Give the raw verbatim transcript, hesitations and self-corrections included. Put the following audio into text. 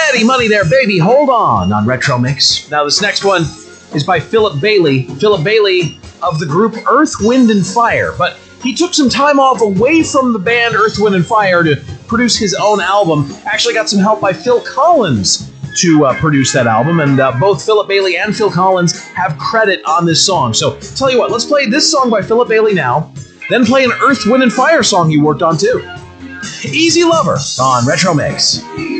Steady Money There, Baby, Hold On on Retro Mix. Now, this next one is by Philip Bailey. Philip Bailey of the group Earth, Wind and Fire. But he took some time off away from the band Earth, Wind and Fire to produce his own album. Actually got some help by Phil Collins to uh, produce that album. And uh, both Philip Bailey and Phil Collins have credit on this song. So, tell you what, let's play this song by Philip Bailey now. Then play an Earth, Wind and Fire song he worked on too. Easy Lover on Retro Mix.